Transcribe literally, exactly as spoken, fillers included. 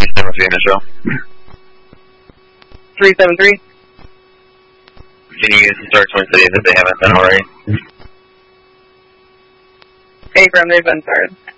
December for Israel. three seven three. Can you use the start Twin Cities if they haven't been already? Hey, Grim, they've been started.